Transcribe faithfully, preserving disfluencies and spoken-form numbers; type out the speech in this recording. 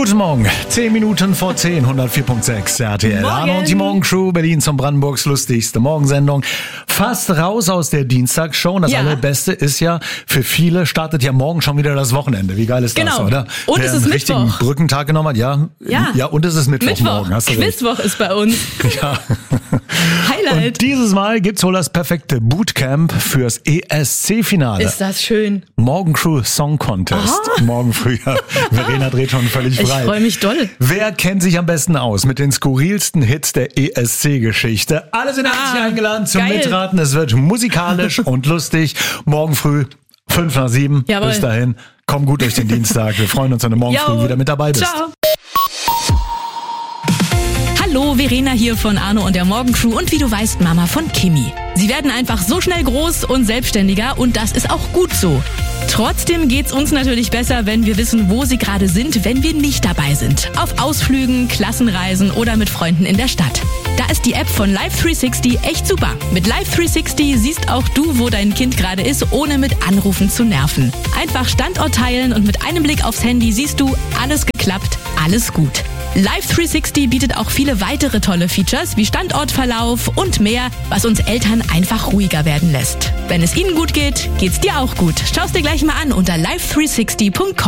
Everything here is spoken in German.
Guten Morgen, zehn Minuten vor zehn, hundertvier Komma sechs R T L. Arno und die Morgencrew, Berlins und Brandenburgs lustigste Morgensendung. Fast raus aus der Dienstagsshow. Und das Ja. Allerbeste ist ja, für viele startet ja morgen schon wieder das Wochenende. Wie geil ist das, Genau. oder? Und Wer es ist einen richtigen Mittwoch. Brückentag genommen hat, ja. Ja. Ja, und es ist Mittwoch, Mittwoch, morgen, hast du recht. Quizwoch ist bei uns. Ja. Highlight. Und dieses Mal gibt's wohl das perfekte Bootcamp fürs E S C-Finale. Ist das schön. Morgencrew Song Contest. Morgen früh. Ja. Verena dreht schon völlig Ich frei. freue mich doll. Wer kennt sich am besten aus mit den skurrilsten Hits der E S C-Geschichte? Alle sind herzlich Ah, eingeladen zum geil. Mitraten. Es wird musikalisch und lustig. Morgen früh, fünf nach sieben. Jawohl. Bis dahin, komm gut durch den Dienstag. Wir freuen uns, wenn du morgen Jo. früh wieder mit dabei bist. Ciao. Hallo, Verena hier von Arno und der Morgencrew und wie du weißt, Mama von Kimi. Sie werden einfach so schnell groß und selbstständiger und das ist auch gut so. Trotzdem geht's uns natürlich besser, wenn wir wissen, wo sie gerade sind, wenn wir nicht dabei sind. Auf Ausflügen, Klassenreisen oder mit Freunden in der Stadt. Da ist die App von Live dreihundertsechzig echt super. Mit Live dreihundertsechzig siehst auch du, wo dein Kind gerade ist, ohne mit Anrufen zu nerven. Einfach Standort teilen und mit einem Blick aufs Handy siehst du, alles geklappt, alles gut. Live dreihundertsechzig bietet auch viele weitere tolle Features wie Standortverlauf und mehr, was uns Eltern einfach ruhiger werden lässt. Wenn es ihnen gut geht, geht's dir auch gut. Schau's dir gleich mal an unter live dreihundertsechzig punkt com.